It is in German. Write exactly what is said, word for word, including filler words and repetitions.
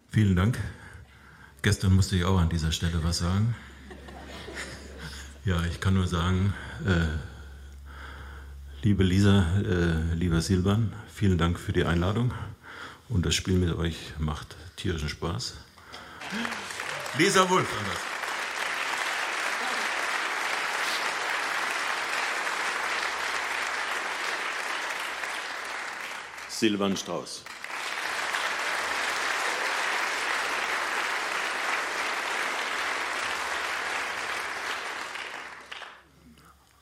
Vielen Dank. Gestern musste ich auch an dieser Stelle was sagen. Ja, ich kann nur sagen, äh, liebe Lisa, äh, lieber Silvan, vielen Dank für die Einladung und das Spiel mit euch macht tierischen Spaß. Lisa Wulff. Silvan Strauß.